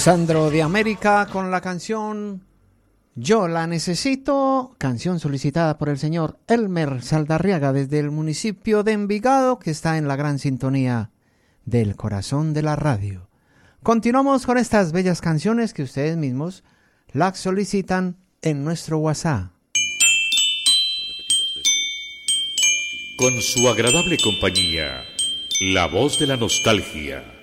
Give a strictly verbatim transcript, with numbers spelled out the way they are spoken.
Sandro de América con la canción Yo la necesito, canción solicitada por el señor Elmer Saldarriaga desde el municipio de Envigado, que está en la gran sintonía del corazón de la radio. Continuamos con estas bellas canciones que ustedes mismos las solicitan en nuestro WhatsApp. Con su agradable compañía, la voz de la nostalgia